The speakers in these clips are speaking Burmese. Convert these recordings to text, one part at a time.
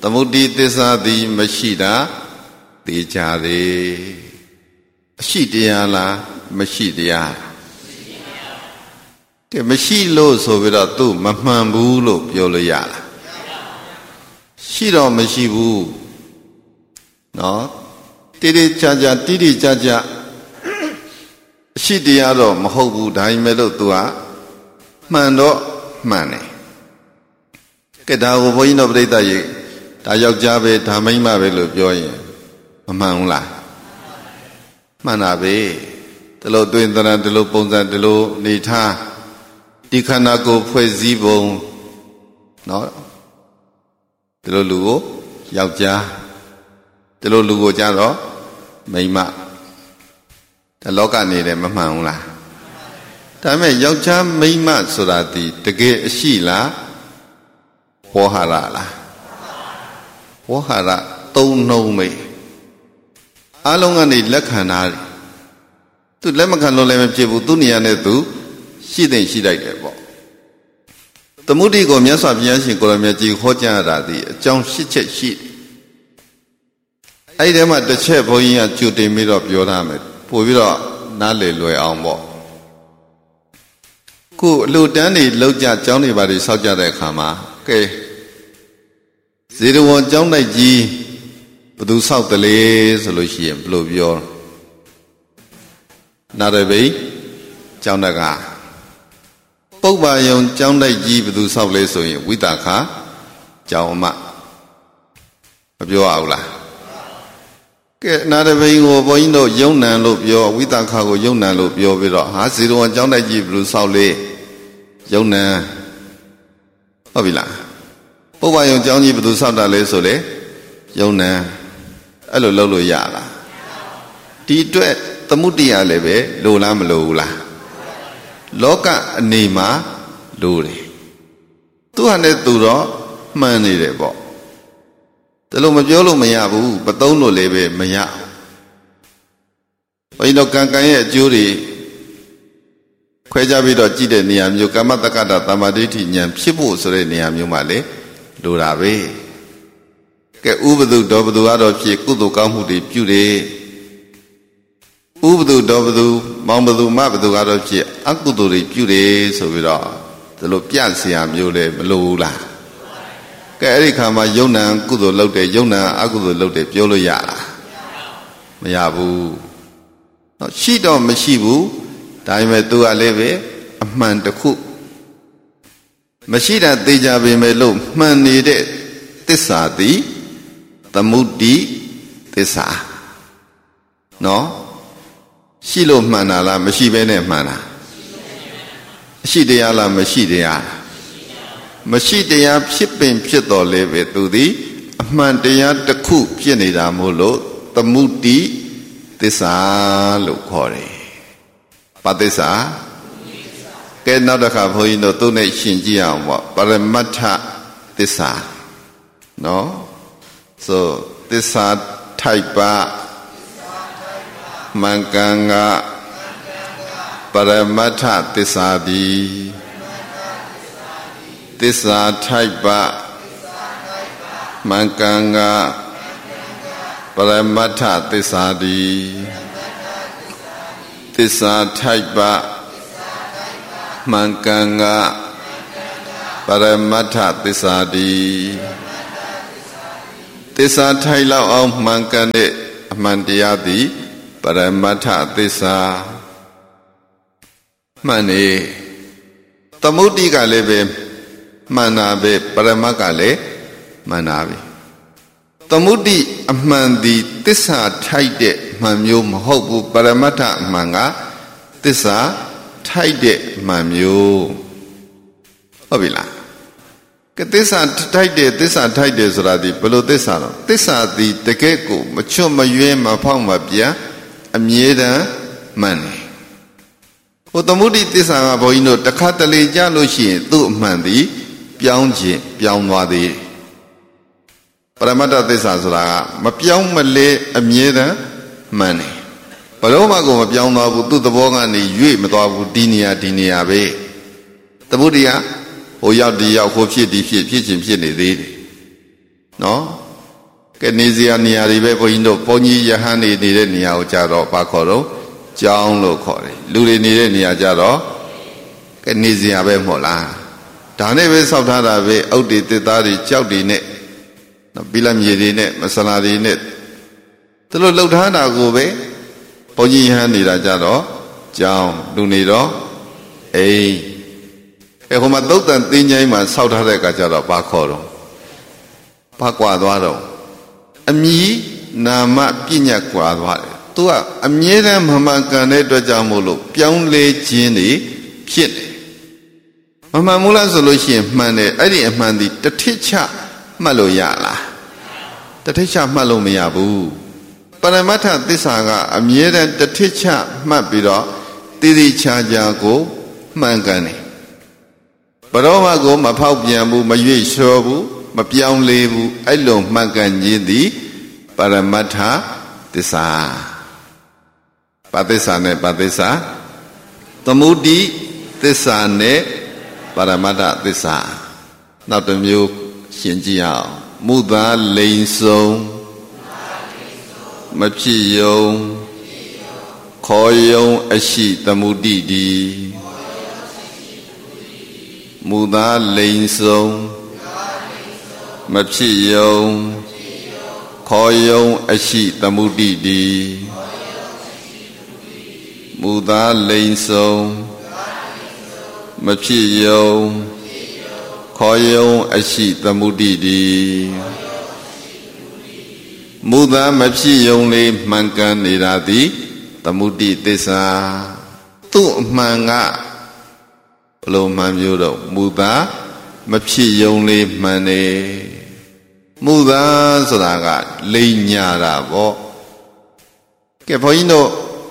သမုဒိသစ္စာသည်မရှိတာသိကြတယ်အရှိတရားလားမရှိတရားတဲ့မရှိလို့ဆိုပြီးတော့သူ့မမှန်ဘူးလို့ပြောလို့ရလားရှိတော့မရှိဘူးနော်တိတိကျကျတိတိကျကျအရှိတရားတော့မဟုတ်ဘူးဒါပေမဲ့လို့သူကမှန်တော့မှန်တယ်ကဲဒါကိုဘုန်းကြီးတို့ပြိဿရေဒါယောက်ျားပဲဒါမိန်းမပဲလို့ပြောရင်မမှန်ဘူးလားမှန်တာပဲဒီလိုတွင်တရံဒီလိုပုံစံဒီလိုနေထားဒီခန္ဓာကိုယ်ဖွဲ့စည်းပုံနော်ဒီလိုလူကိုယောက်ျားဒီလိုလူကိုကြတော့မိန်းမဒါလောကနေတယ်မမှန်ဘူးလားဒါပေမဲ့ယောက်ျားမိန်းမဆိုတာဒီတကယ်အရှိလားဝေါဟာရလားဝေါဟာရသုံးနှုံးမေအားလုံးကနေလက်ခံတာသူလက်မခံလို့လည်းမဖြစ်ဘူးသူနေရာနဲ့သူရှိတဲ့ရှိလိုက်တယ်ပေါ့သမုဒိကိုမြတ်စွာဘုရားရှင်ကိုရမြတ်ကြီးဟောကြားတာဒီအကြောင်း၈ချက်ရှိတယ်အဲ့ဒီထဲမှာတစ်ချက်ဘုန်းကြီးကကြိုတင်ပြီးတော့ပြောထားမယ်ပို့ပြီးတော့နားလည်လွယ်အောင်ပေါ့ခုအလှတန်းတွေလောက်ကြကျောင်းတွေပါတွေစောက်ကြတဲ့အခါမှာကဲဇေရဝံကျောင်းတိုက်ကြီးဘယ်သူစောက်တလဲဆိုလို့ရှိရင်ဘယ်လိုပြောနာရဘိကျောင်းတကပုပ္ပါယုံကျောင်းတိုက်ကြီးဘယ်သူစောက်လဲဆိုရင်ဝိတာခကျောင်းအမမပြောအောင်လားကဲနာရဘိကိုဘုန်းကြီးတို့ယုံနံလို့ပြောဝိတာခကိုယုံနံလို့ပြောပြီးတော့ဟာဇေရဝံကျောင်းတိုက်ကြီးဘယ်သူစောက်လဲယုံနံဟုတ်ပြီလားပုပ္ပါယုံကျောင်းကြီးဘယ်သူစောက်တာလဲဆိုလေယုံနံအဲ့လိုလုပ်လို့ရလားဒီအတွက်သမုဒိယလည်းပဲလိုလားမလိုဘူးလားလောကအနေမှာလိုတယ်သူဟာနဲ့သူတော့မှန်နေတယ်ပေါ့ဒါလို့မပြောလို့မရဘူးမသုံးလို့လည်းပဲမရဘုန်းကြီးတို့ကံရဲ့အကျိုးတွေခွဲခြားပြီးတော့ကြည့်တဲ့နေရာမျိုးကမ္မတက္ကတာသမာဓိဋ္ဌိဉာဏ်ဖြစ်ဖို့ဆိုတဲ့နေရာမျိုးမှာလေလိုတာပဲကဲဥပဒုဒောဘသူကတော့ဖြစ်ကုသိုလ်ကောင်းမှုတွေပြုတယ်ဥပဒုဒောဘသူမောင်ဘသူမဘသူကတော့ဖြစ်အကုသိုလ်တွေပြုတယ်ဆိုပြီးတော့ဒီလိုပြเสียမျိုးလေမလိုဘူးလားကဲအဲ့ဒီခါမှာယုံနံကုသိုလ်လုပ်တယ်ယုံနံအကုသိုလ်လုပ်တယ်ပြောလို့ရလားမရဘူးတော့ရှိတော့မရှိဘူးဒါပေမဲ့သူကလည်းပဲအမှန်တစ်ခုမရှိတာသိကြပေမဲ့လို့မှန်နေတဲ့သစ္စာသည်သမုဒိသစ္စာနော်ရှိလို့မှန်တာလားမရှိဘဲနဲ့မှန်တာရှိတရားလားမရှိတရားမရှိတရားဖြစ်ပင်ဖြစ်တော်လဲပဲသူသည်အမှန်တရားတစ်ခုဖြစ်နေတာမို့လို့သမုဒိသစ္စာလို့ခေါ်တယ်ပါသစ္စာကဲနောက်တစ်ခါဘုန်းကြီးတို့သူနဲ့ရှင်ကြည့်အောင်ပေါ့ပရမတ္ထသစ္စာနော်ဆိုသစ္စာထိုက်ပါမံကံကပရမတ္ထသစ္စာသည်သစ္စာထိုက်ပါမံကံကပရမတ္ထသစ္စာသည်သစ္စာထိုက်ပါမံကံကပရမတ္ထသစ္စာသည်သစ္စာထိုက်လောက်အောင်မှန်ကန်တဲ့အမှန်တရားသည်ပရမတ္ထသစ္စာမှန်နေသမုဒိကလည်းပဲမှန်တာပဲပရမတ်ကလည်းမှန်တာပဲသမုဒိအမှန်သည်သစ္စာထိုက်တဲ့မှန်မျိုးမဟုတ်ဘူးပရမတ္ထအမှန်ကသစ္စာထိုက်တဲ့မှန်မျိုးဟုတ်ပြီလားကသစ္စာထိုက်တယ်သစ္စာထိုက်တယ်ဆိုတာဒီဘယ်လိုသစ္စာတော့သစ္စာသည်တကယ့်ကိုမချွတ်မယွင်းမဖောက်မပြန်အမြဲတမ်းမှန်တယ်ဟိုသမုဒိသစ္စာကဘုန်းကြီးတို့တစ်ခါတလေကြလို့ရှိရင်သူ့အမှန်သည်ပြောင်းခြင်းပြောင်းသွားသေးပရမတ္ထသစ္စာဆိုတာကမပြောင်းမလဲအမြဲတမ်းမှန်တယ်ဘယ်တော့မှကိုမပြောင်းသွားဘူးသူ့သဘောကနေရွေ့မသွားဘူးဒီနေရာပဲသမုဒိယဟိုရောက်ဒီရောက်ဟိုဖြစ်ဒီဖြစ်ဖြစ်ချင်းဖြစ်နေသေးတယ်နော်ကနေစရာနေရာတွေပဲဘုန်းကြီးတို့ဘုန်းကြီးယဟန်နေနေတဲ့နေရာကိုကြတော့ဘာခေါ်တော့ကျောင်းလို့ခေါ်တယ်လူတွေနေတဲ့နေရာကြတော့ကနေစရာပဲမဟုတ်လားဒါနဲ့ပဲစောက်ထားတာပဲအုတ်တွေတစ်သားတွေကြောက်တွေနဲ့နော်ဘီလမြေတွေနဲ့မဆလာတွေနဲ့သူတို့လှုပ်ထားတာကိုပဲဘုန်းကြီးယဟန်နေတာကြတော့ကျောင်းလူနေတော့အိမ်ဟိုမှာသုတ်တန်သင်္ချိုင်းမှာစောက်ထားတဲ့အခါကျတော့ဘာခေါ်တော့ဘာကွာသွားတော့အမြည်နာမပညာကွာသွားတယ်သူကအမြဲတမ်းမမှန်ကန်တဲ့အတွက်ကြောင့်မို့လို့ပြောင်းလဲခြင်းတွေဖြစ်တယ်မမှန်ဘူးလားဆိုလို့ရှိရင်မှန်တယ်အဲ့ဒီအမှန်ဒီတထစ်ချမှတ်လို့ရလားတထစ်ချမှတ်လို့မရဘူးပရမတ္ထသစ္စာကအမြဲတမ်းတထစ်ချမှတ်ပြီးတော့တည်တည်ချာချာကိုမှန်ကန်တယ်ဘရောမကိုမဖောက်ပြန်ဘူးမရွေ့လျှောဘူးမပြောင်းလဲဘူးအဲ့လိုမှန်ကန်ခြင်းသည်ပရမတ္ထသစ္စာပါသစ္စာနဲ့ပါသစ္စာသမုဒိသစ္စာနဲ့ပရမတ္ထသစ္စာနောက်တစ်မျိုးရှင်းကြည့်အောင်မုသာလိန်ဆုံးမဖြစ်ယုံခေါ်ယုံအရှိသမုဒိတိမုသာလိန်ဆုံးမဖြစ်ယုံခေါ်ယုံအရှိသမုဒိတိမူသာလိန်ဆုံးမဖြစ်ယုံခေါ်ယုံအရှိသမုဒိတိမူသာမဖြစ်ယုံလေးမှန်ကန်နေတာသည်သမုဒိသစ္စာသူ့အမှန်ကဘလို့မှန်မျိုးတော့မူသာမဖြစ်ယုံလေးမှန်နေမူသာဆိုတာကလိမ်ညာတာပေါ့ကဲဘုန်းကြီးတို့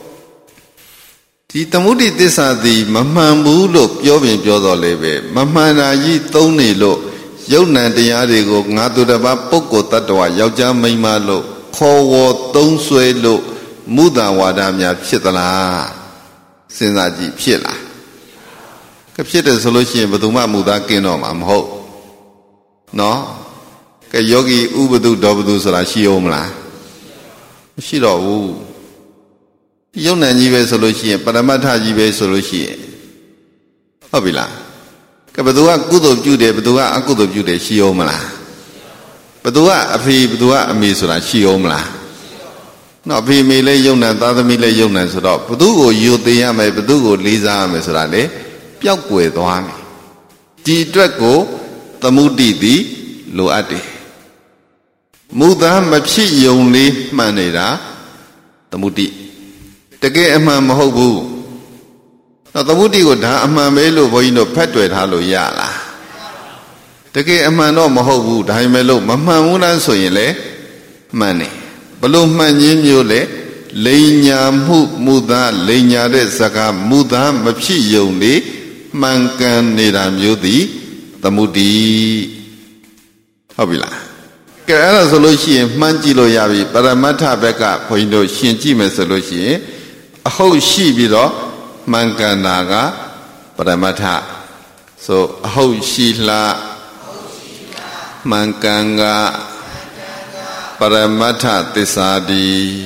ဒီသမုဒိသစ္စာသည်မမှန်ဘူးလို့ပြောပြင်ပြောတော့လေပဲမမှန်တာကြီးသုံးနေလို့ယုတ်နံတရားတွေကိုငါသူတစ်ပါးပုဂ္ဂိုလ်တ attva ယောက်ျားမိန်းမလို့ခေါ်ဝေါ်သုံးဆွဲလို့မုဒ္ဒဝါဒများဖြစ်သလားစဉ်းစားကြည့်ဖြစ်လားကဖြစ်တယ်ဆိုလို့ရှိရင်ဘယ်သူမှမူသားကင်းတော့မှာမဟုတ်နော်ကဲယောဂီဥပဒုဒောပဒုဆိုတာရှိအောင်မလားမရှိတော့ဘူးယုံ nant ကြီးပဲဆိုလို့ရှိရင်ပရမတ္ထကြီးပဲဆိုလို့ရှိရင်ဟုတ်ပြီလားကဲဘယ်သူကကုသိုလ်ပြုတယ်ဘယ်သူကအကုသိုလ်ပြုတယ်ရှိအောင်မလားဘယ်သူကအဖေဘယ်သူကအမေဆိုတာရှိအောင်မလားနော်အဖေမေလည်းယုံ nant သားသမီးလည်းယုံ nant ဆိုတော့ဘယ်သူကိုယုံသိရမယ်ဘယ်သူကိုလေးစားရမယ်ဆိုတာလေပျောက်ကွယ်သွားမယ်ဒီအတွက်ကိုသမုဒိတိလိုအပ်တယ်မူသာမဖြစ်ယုံလေးမှန်နေတာသမုဒိတကယ်အမှန်မဟုတ်ဘူးတော့သမုဒိကိုဒါအမှန်ပဲလို့ဘုန်းကြီးတို့ဖတ်တွေ့ထားလို့ရလားတကယ်အမှန်တော့မဟုတ်ဘူးဒါပေမဲ့လို့မမှန်ဘူးလားဆိုရင်လေမှန်တယ်ဘလို့မှန်ခြင်းမျိုးလေလိန်ညာမှုမူသာလိန်ညာတဲ့စကားမူသာမဖြစ်ယုံလေးမှန်ကန်နေတာမျိုးသည်သမုဒိဟုတ်ပြီလားကဲအဲ့ဒါဆိုလို့ရှိရင်မှန်းကြည့်လို့ရပြီပရမတ္ထဘက်ကဘုန်းကြီးတို့ရှင်းကြည့်မယ်ဆိုလို့ရှိရင်အဟုတ်ရှိပြီးတော့မှန်ကန်တာကပရမတ္ထဆိုအဟုတ်ရှိလားမှန်ကန်ကပရမတ္ထသစ္စာတိ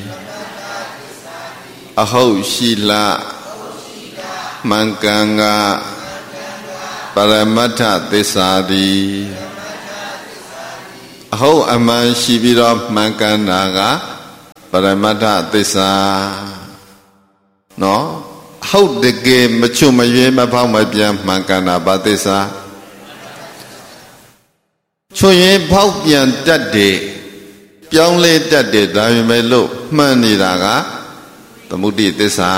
အဟုတ်ရှိလားမှန်ကန်ကပရမတ္ထသစ္စာတိအဟုတ်အမှန်ရှိပြီးတော့မှန်ကန်တာကပရမတ္ထသစ္စာနော်ဟုတ်တကယ်မချွတ်မရွေးမဖောက်မပြန်မှန်ကန်တာဘာသစ္စာချွတ်ရင်ဖောက်ပြန်တတ်တယ်ပြောင်းလဲတတ်တယ်ဒါပေမဲ့လို့မှန်နေတာကသမုဒိသစ္စာ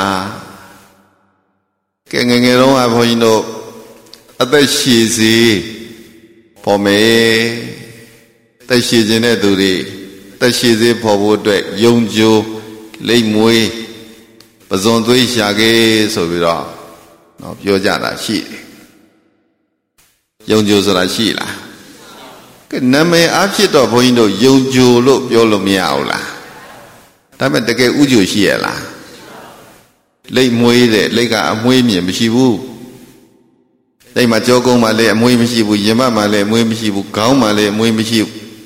ကဲငယ်ငယ်တုန်းကဘုန်းကြီးတို့အသက်ရှည်စေပေါ်မယ်သက်ရှည်ခြင်းတဲ့သူတွေသက်ရှည်စေပေါ်ဖို့အတွက်ယုံကြည်လိမ့်မွေးပဇွန်သွေးရှာခဲ့ဆိုပြီးတော့နော်ပြောကြတာရှိတယ်ယုံကြည်ဆိုတာရှိလားကဲနာမည်အဖြစ်တော့ဘုန်းကြီးတို့ယုံကြည်လို့ပြောလို့မရဘူးလားဒါပေမဲ့တကယ်ဥကြည်ရှိရလားလိမ့်မွေးတဲ့လိတ်ကအမွေးမြင်မရှိဘူးလိမ့်မှာကြောကုန်းမှာလည်းအမွေးမရှိဘူးရင်မမှာလည်းအမွေးမရှိဘူးခေါင်းမှာလည်းအမွေးမရှိဘူး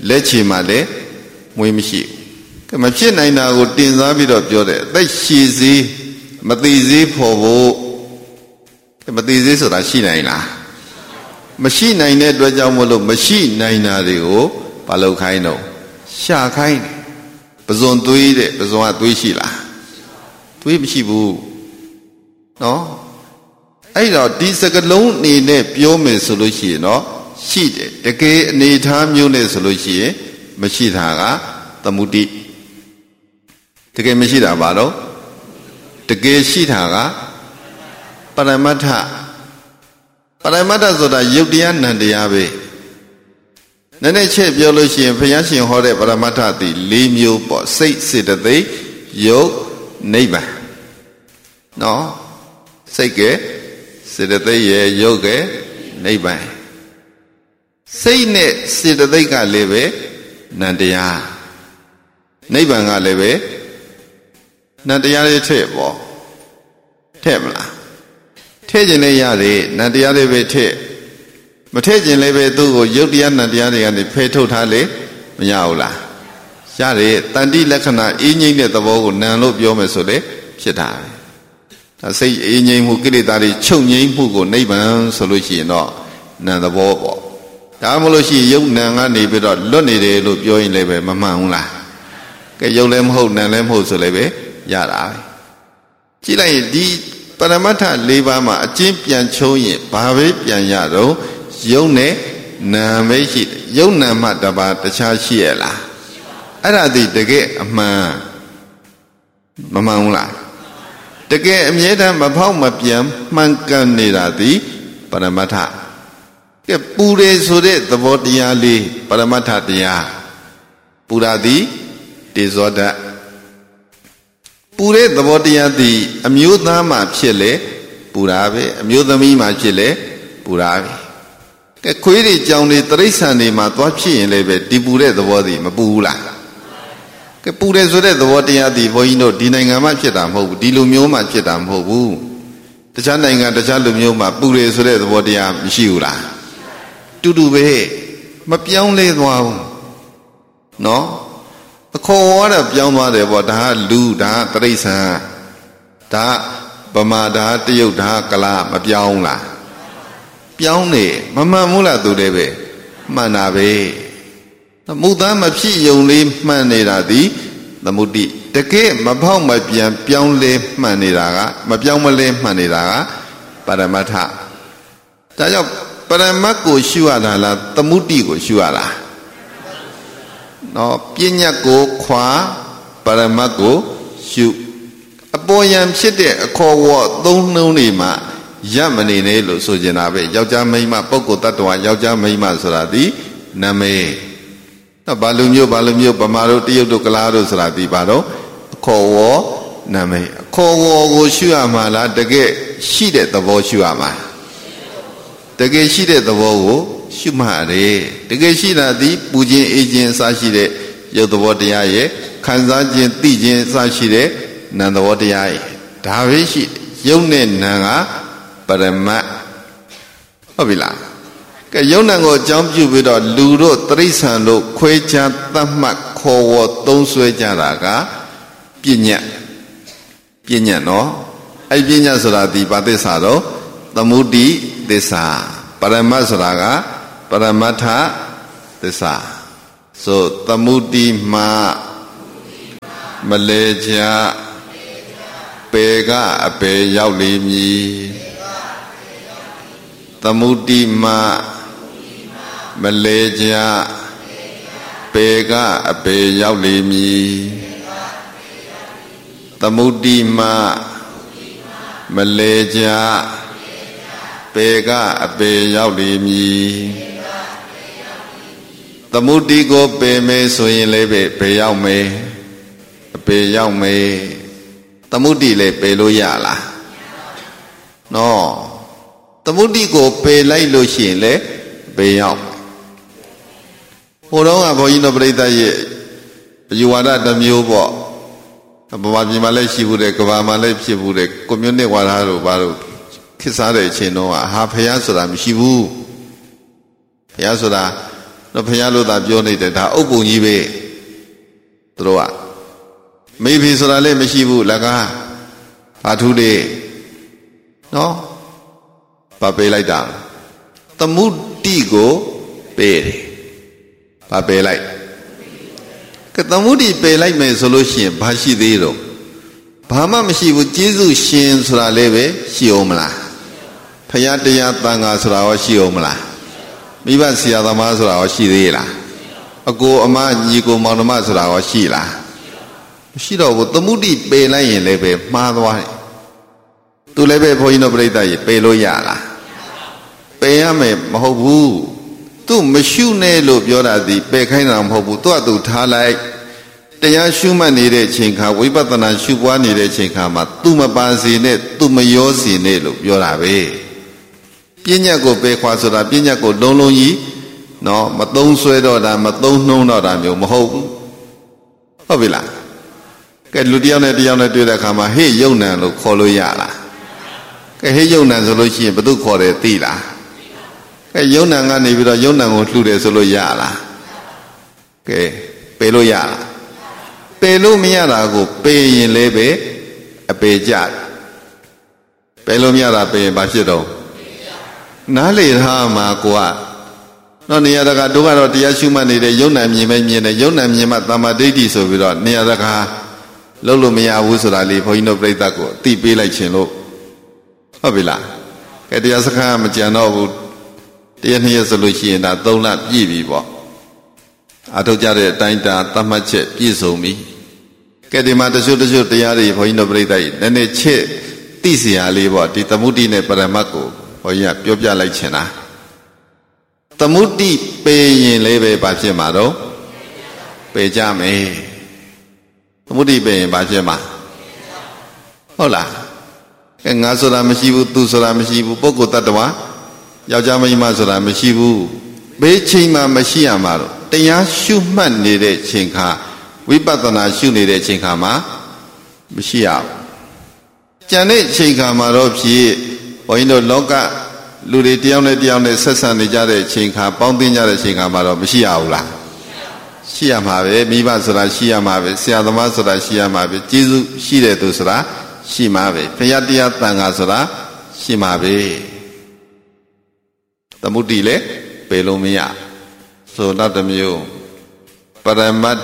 လက်ချေမှာလည်းမွေးမရှိဘူးမဖြစ်နိုင်တာကိုတင်စားပြီးတော့ပြောတယ်အသက်ရှည်စေးမသိစေးဖို့မသိစေးဆိုတာရှိနိုင်လားမရှိနိုင်တဲ့အတွက်ကြောင့်မလို့မရှိနိုင်တာတွေကိုဘာလုပ်ခိုင်းတော့ရှာခိုင်းတယ်ပဇွန်သွေးတဲ့ပဇွန်ကသွေးရှိလားသွေးမရှိဘူးနော်အဲ့တော့ဒီစကလုံးအနေနဲ့ပြောမယ်ဆိုလို့ရှိရင်တော့ရှိတယ်တကယ်အနေထားမျိုးနဲ့ဆိုလို့ရှိရင်မရှိတာကသမုဒိတကယ်မရှိတာဘာလို့တကယ်ရှိတာကပရမတ္ထပရမတ္ထဆိုတာယုတ်တရားနံတရားပဲနည်းနည်းချက်ပြောလို့ရှိရင်ဘုရားရှင်ဟောတဲ့ပရမတ္ထသည် ၄ မျိုးပေါ့စိတ်စေတသိက်ယုတ်နိဗ္ဗာန်နော်စိတ်ကစေတသိက်ရဲ့ယုတ်ကနိဗ္ဗာန်စိတ်နဲ့စေတသိက်ကလည်းပဲနံတရားနိဗ္ဗာန်ကလည်းပဲနံတရားလေးထည့်ပေါ့ထည့်မလားထည့်ခြင်းလည်းရတယ်နံတရားလေးပဲထည့်မထည့်ခြင်းလည်းပဲသူ့ကိုယုတ်တရားနံတရားတွေကနေဖယ်ထုတ်ထားလေမရဘူးလားရတယ်တန်တိလက္ခဏာအင်းငိမ့်တဲ့သဘောကိုနံလို့ပြောမယ်ဆိုလေဖြစ်တာပဲဒါစိတ်အင်းငိမ့်မှုကိလေသာတွေချုပ်ငိမ့်မှုကိုနိဗ္ဗာန်ဆိုလို့ရှိရင်တော့နံသဘောပေါ့ဒါမှမဟုတ်ရှိရင်ယုတ်နံကနေပြီးတော့လွတ်နေတယ်လို့ပြောရင်လည်းပဲမမှန်ဘူးလားကဲယုတ်လည်းမဟုတ်နံလည်းမဟုတ်ဆိုလည်းပဲရတာပဲကြည့်လိုက်ရင်ဒီပရမတ္ထ ၄ ပါးမှာအကျဉ်းပြန်ချုံးရင်ဘာပဲပြန်ရတော့ယုတ်နဲ့နာပဲရှိတယ်ယုတ်နာမှတပါတခြားရှိရလားအဲ့ဒါဒီတကယ်အမှန်မမှန်ဘူးလားတကယ်အမြဲတမ်းမဖောက်မပြန်မှန်ကန်နေတာဒီပရမတ္ထကဲပူတယ်ဆိုတဲ့သဘောတရားလေးပရမတ္ထတရားပူရာသည်တေဇောဓာတ်ပူတဲ့သဘောတရားသည်အမျိုးသားမှဖြစ်လေပူရာပဲအမျိုးသမီးမှဖြစ်လေပူရာပဲကဲခွေးတွေကြောင်တွေတိရစ္ဆာန်တွေမှာသွားဖြစ်ရင်လည်းပဲဒီပူတဲ့သဘောသည်မပူဘူးလားကဲပူတယ်ဆိုတဲ့သဘောတရားသည်ဘုန်းကြီးတို့ဒီနိုင်ငံမှာဖြစ်တာမဟုတ်ဘူးဒီလူမျိုးမှာဖြစ်တာမဟုတ်ဘူးတခြားနိုင်ငံတခြားလူမျိုးမှာပူတယ်ဆိုတဲ့သဘောတရားမရှိဘူးလားတူတူပဲမပြောင်းလဲသွားဘူးနော်အခေါ်ဝါဒပြောင်းသွားတယ်ပေါ့ဒါကလူဒါကတိရစ္ဆာန်ဒါဗမာဒါတရုတ်ဒါကလာမပြောင်းလားပြောင်းနေမမှန်ဘူးလားသူတည်းပဲမှန်တာပဲမူသားမဖြစ်ယုံလေးမှန်နေတာဒီသမုဒိတကယ်မဖောက်မပြန်ပြောင်းလဲမှန်နေတာကမပြောင်းမလဲမှန်နေတာကပရမတ္ထဒါကြောင့်ပရမတ်ကိုရှုရတာလားသမုဒိကိုရှုရလားနော်ပညာကိုခွာပရမတ်ကိုရှုအပေါ်ယံဖြစ်တဲ့အခေါ်ဝေါ်သုံးနှုံးတွေမှာရမနေနဲ့လို့ဆိုကျင်တာပဲယောက်ျားမိန်းမပုဂ္ဂိုလ်တ attva ယောက်ျားမိန်းမဆိုတာဒီနာမည်နော်ဘာလူမျိုးဗမာတို့တရုတ်တို့ကလားတို့ဆိုတာဒီဘာတော့အခေါ်ဝေါ်နာမည်အခေါ်ဝေါ်ကိုရှုရမှာလားတကယ်ရှိတဲ့သဘောရှုရမှာတကယ်ရှိတဲ့သဘောကိုရှုမှတ်ရတယ်တကယ်ရှိတာဒီပူခြင်းအေးခြင်းအစရှိတဲ့ရုပ်သဘောတရားရဲ့ခံစားခြင်းသိခြင်းအစရှိတဲ့နာမ်သဘောတရားရဲ့ဒါပဲရှိရုပ်နဲ့နာမ်ကပရမတ်ဟုတ်ပြီလားကဲရုပ်နာမ်ကိုအကြောင်းပြုပြီးတော့လူတို့တိရစ္ဆာန်တို့ခွဲခြားသတ်မှတ်ခေါ်ဝေါ်သုံးဆွဲကြတာကပညာနော်အဲ့ပညာဆိုတာဒီဘာသစ္စာတော့သမုဒိသစ္စာပရမတ်ဆိုတာကပရမတ္ထသစ္စာဆိုသမုဒိမှာမလဲချပေကအပေရောက်လိမ့်မည်သမုဒိမှာမလဲချပေကအပေရောက်လိမ့်မည်သမုဒိမှာမလဲချပေကအပေရောက်လိမ့်မည်သမုဒိကိုပေမယ်ဆိုရင်လည်းပဲရောက်မယ်အပေရောက်မယ်သမုဒိလည်းပေလို့ရလားနော်သမုဒိကိုပေလိုက်လို့ရှိရင်လည်းပေရောက်ဟိုတော့ကဘုန်းကြီးတို့ပြိဿရဲ့အယူဝါဒတစ်မျိုးပေါ့ဗမာပြည်မှာလည်းရှိဘူးတယ်ကမ္ဘာမှာလည်းဖြစ်ဘူးတယ်ကွန်မြူနစ်ဝါဒတို့ဘာလို့ခေတ်စားတဲ့အချိန်တော့ဟာဖျားဆိုတာမရှိဘူးဖျားဆိုတာတော့ဘုရားလို့သာပြောနေတယ်ဒါအုပ်ပုံကြီးပဲသူတို့ကမေဖေဆိုတာလည်းမရှိဘူးလကားဘာထူးလေနော်ဘာပေးလိုက်တာသမုဒ္တိကိုပေးတယ်ဘာပေးလိုက်ကသမုဒ္တိပေးလိုက်မယ်ဆိုလို့ရှိရင်ဘာရှိသေးတော့ဘာမှမရှိဘူးကျေးဇူးရှင်ဆိုတာလည်းပဲရှိအောင်မလားဖရာတရားတန်ခါဆိုတာရောရှိအောင်မလားမိဘဆရာသမားဆိုတာရောရှိသေးလားအကိုအမညီကိုမောင်နှမဆိုတာရောရှိလားမရှိတော့ဘူးသမုဒ္တိပယ်လိုက်ရင်လည်းပဲမှားသွားတယ်သူလည်းပဲဘုန်းကြီးတို့ပြိဿကြီးပယ်လို့ရလားပယ်ရမယ်မဟုတ်ဘူးသူမရှုနဲ့လို့ပြောတာဒီပယ်ခိုင်းတာမဟုတ်ဘူးသူကသူထားလိုက်တရားရှုမှတ်နေတဲ့အချိန်ခါဝိပဿနာရှုပွားနေတဲ့အချိန်ခါမှာသူမပါစေနဲ့သူမရောစေနဲ့လို့ပြောတာပဲပညာကိုပယ်ခွာဆိုတာပညာကိုလုံးလုံးကြီးနော်မသုံးဆွဲတော့တာမသုံးနှုံးတော့တာမျိုးမဟုတ်ဘူးဟုတ်ပြီလားကဲလူတယောက်နဲ့တယောက်နဲ့တွေ့တဲ့အခါမှာဟေ့ယုံနံလို့ခေါ်လို့ရလားကဲဟေ့ယုံနံဆိုလို့ရှိရင်ဘယ်သူခေါ်တယ်သိလားကဲယုံနံကနေပြီးတော့ယုံနံကိုလှူတယ်ဆိုလို့ရလားကဲပယ်လို့ရလားပယ်လို့မရတာကိုပယ်ရင်လည်းပဲအပေကြပယ်လို့မရတာပယ်ရင်ဘာဖြစ်တော့နားလေထားမှာကိုကတော့နေရာတကာတို့ကတော့တရားရှုမှတ်နေတဲ့ယုံနံမြင်ပဲမြင်တယ်ယုံနံမြင်မှတမ္မာဒိဋ္ဌိဆိုပြီးတော့နေရာတကာလုံးလို့မရဘူးဆိုတာလေးဘုန်းကြီးတို့ပြိဿကိုအသိပေးလိုက်ခြင်းလို့ဟုတ်ပြီလားကဲတရားစခန်းမကြံတော့ဘူးတရားနှစ်ရက်ဆိုလို့ရှိရင်ဒါ3လပြည့်ပြီပေါ့အထောက်ကြတဲ့အတိုင်းတာသတ်မှတ်ချက်ပြည့်စုံပြီကဲဒီမှာတချို့တရားတွေဘုန်းကြီးတို့ပြိဿကြီးနည်းနည်းချက်သိစရာလေးပေါ့ဒီသမုဒ္တိနဲ့ပရမတ်ကိုဘုန်းကြီးကပြောပြလိုက်ချင်တာသမုဒ္တိပေရင်လည်းပဲဘာဖြစ်မှာတော့ပေကြမယ်သမုဒ္တိပေရင်ဘာဖြစ်မှာဟုတ်လားကဲငါဆိုတာမရှိဘူးသူဆိုတာမရှိဘူးပုဂ္ဂိုလ်တ attva ယောက်ျားမိန်းမဆိုတာမရှိဘူးဘေးချိန်မှမရှိရမှာတော့တရားရှုမှတ်နေတဲ့ချိန်ခါဝိပဿနာရှုနေတဲ့ချိန်ခါမှာမရှိရဘူးကြံတဲ့ချိန်ခါမှာတော့ဖြစ်ဘုန်းကြီးတို့လောကလူတွေတယောက်နဲ့တယောက်နဲ့ဆက်ဆံနေကြတဲ့ချိန်ခါပေါင်းသင်းကြတဲ့ချိန်ခါမှာတော့မရှိရဘူးလားရှိရမှာပဲမိဘဆိုတာရှိရမှာပဲဆရာသမားဆိုတာရှိရမှာပဲကျေးဇူးရှိတဲ့သူဆိုတာရှိမှာပဲဘုရားတရားတန်ခါဆိုတာရှိမှာပဲသမုဒ္တိလည်းပယ်လို့မရဆိုတော့တမျိုးပရမတ္ထ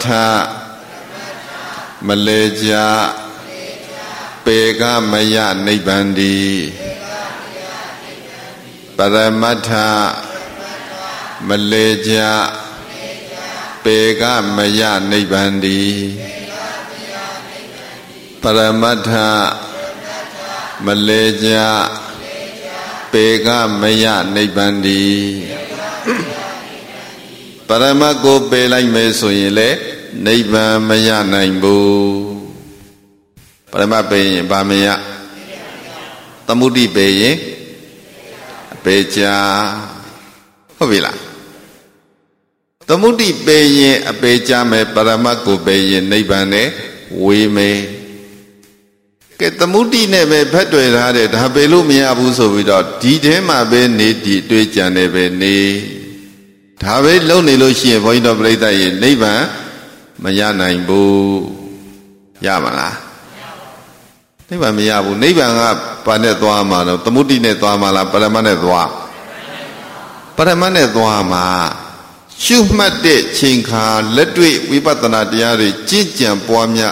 မလေကြပေကမယနိဗ္ဗန္တိပရမတ္ထမလေကြပေကမယနိဗ္ဗန္တိပရမတ္ထမလေကြပေကမယနိဗ္ဗန္တိပရမတ်ကိုပယ်လိုက်မယ်ဆိုရင်လေနိဗ္ဗာန်မရနိုင်ဘူးပရမတ်ပယ်ရင်ဘာမရသမုဒ္ဒိပယ်ရင်အပေချာဟုတ်ပြီလားသမုဒ္ဒိပယ်ရင်အပေချာမယ်ပရမတ်ကိုပယ်ရင်နိဗ္ဗာန်နဲ့ဝေးမယ်ကဲသမုဒ္ဒိနဲ့ပဲဖက်တွေ့ထားတယ်ဒါပယ်လို့မရဘူးဆိုပြီးတော့ဒီထဲမှာပဲနေဒီတွေးကြံနေပဲနေဒါပဲလုံနေလို့ရှိရင်ဘုန်းကြီးတို့ပြိဿရေနိဗ္ဗာန်မရနိုင်ဘူးရမလားနိဗ္ဗာန်မရဘူးနိဗ္ဗာန်ကဘာနဲ့သွားမှာတော့သမုဒ္ဒိနဲ့သွားမှာလားပရမတ်နဲ့သွားပရမတ်နဲ့သွားမှာရှုမှတ်တဲ့ချိန်ခါလက်တွေ့ဝိပဿနာတရားတွေကြည်ကြံပွားများ